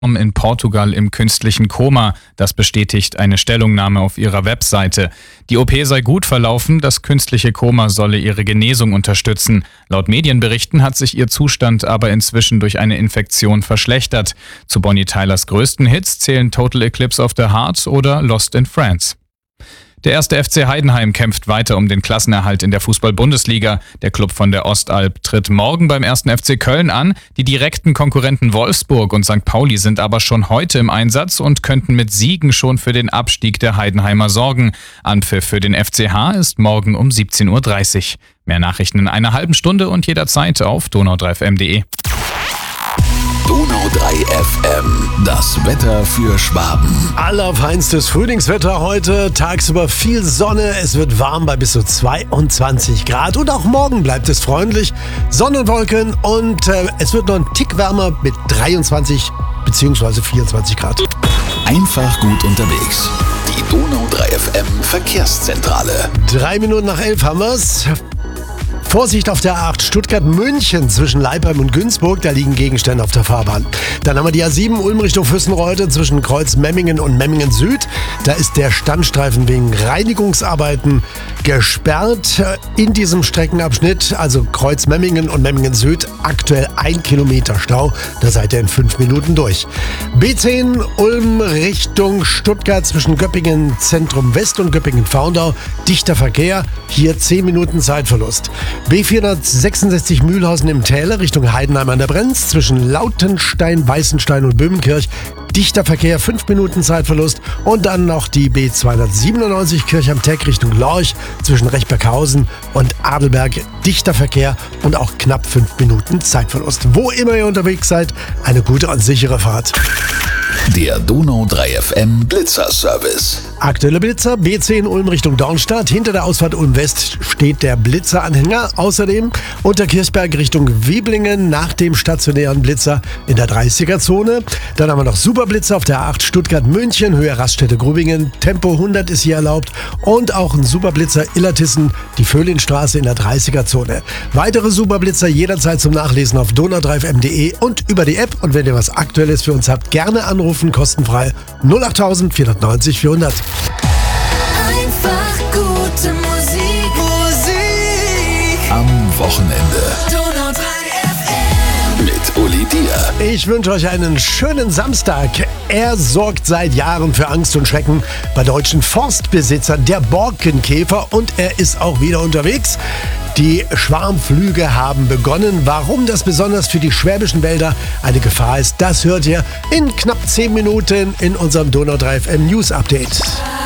in Portugal im künstlichen Koma. Das bestätigt eine Stellungnahme auf ihrer Webseite. Die OP sei gut verlaufen, das künstliche Koma solle ihre Genesung unterstützen. Laut Medienberichten hat sich ihr Zustand aber inzwischen durch eine Infektion verschlechtert. Zu Bonnie Tylers größten Hits zählen Total Eclipse of the Heart oder Lost in France. Der 1. FC Heidenheim kämpft weiter um den Klassenerhalt in der Fußball-Bundesliga. Der Club von der Ostalb tritt morgen beim 1. FC Köln an. Die direkten Konkurrenten Wolfsburg und St. Pauli sind aber schon heute im Einsatz und könnten mit Siegen schon für den Abstieg der Heidenheimer sorgen. Anpfiff für den FCH ist morgen um 17:30 Uhr. Mehr Nachrichten in einer halben Stunde und jederzeit auf donau3fm.de. Donau 3 FM, das Wetter für Schwaben. Allerfeinstes Frühlingswetter heute, tagsüber viel Sonne, es wird warm bei bis zu 22 Grad und auch morgen bleibt es freundlich, Sonnenwolken und es wird noch ein Tick wärmer mit 23 bzw. 24 Grad. Einfach gut unterwegs. Die Donau 3 FM Verkehrszentrale. 11:03 haben wir's. Vorsicht auf der A8 Stuttgart-München zwischen Leipheim und Günzburg, da liegen Gegenstände auf der Fahrbahn. Dann haben wir die A7 Ulm Richtung Fürstenreuth zwischen Kreuz Memmingen und Memmingen Süd. Da ist der Standstreifen wegen Reinigungsarbeiten gesperrt. In diesem Streckenabschnitt, also Kreuz Memmingen und Memmingen Süd, aktuell 1 Kilometer Stau. Da seid ihr in 5 Minuten durch. B10 Ulm Richtung Stuttgart zwischen Göppingen Zentrum West und Göppingen Faundau. Dichter Verkehr, hier 10 Minuten Zeitverlust. B466 Mühlhausen im Täler Richtung Heidenheim an der Brenz zwischen Lautenstein, Weißenstein und Böhmenkirch. Dichter Verkehr, 5 Minuten Zeitverlust. Und dann noch die B297 Kirch am Teck Richtung Lorch zwischen Rechberghausen und Adelberg. Dichter Verkehr und auch knapp 5 Minuten Zeitverlust. Wo immer ihr unterwegs seid, eine gute und sichere Fahrt. Der Donau 3 FM Blitzer-Service. Aktuelle Blitzer, B10 Ulm Richtung Dornstadt. Hinter der Ausfahrt Ulm West steht der Blitzeranhänger. Außerdem unter Kirchberg Richtung Weblingen nach dem stationären Blitzer in der 30er-Zone. Dann haben wir noch Superblitzer auf der A8 Stuttgart-München, Höhe Raststätte-Grubingen. Tempo 100 ist hier erlaubt. Und auch ein Superblitzer Illertissen, die Vöhlinstraße in der 30er-Zone. Weitere Superblitzer jederzeit zum Nachlesen auf donau3fm.de und über die App. Und wenn ihr was Aktuelles für uns habt, gerne anrufen, kostenfrei 08000 490 400. Einfach gute Musik. Am Wochenende. Donau 3 FM. Mit Uli Dier. Ich wünsche euch einen schönen Samstag. Er sorgt seit Jahren für Angst und Schrecken bei deutschen Forstbesitzern, der Borkenkäfer, und er ist auch wieder unterwegs. Die Schwarmflüge haben begonnen. Warum das besonders für die schwäbischen Wälder eine Gefahr ist, das hört ihr in knapp 10 Minuten in unserem Donau 3 FM News Update.